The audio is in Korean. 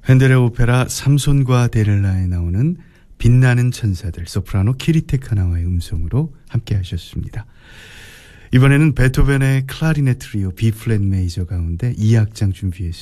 핸델의 오페라 삼손과 데렐라에 나오는 빛나는 천사들, 소프라노 키리테 카나와의 음성으로 함께 하셨습니다. 이번에는 베토벤의 클라리넷 트리오 B 플랫 메이저 가운데 2악장 준비했습니다.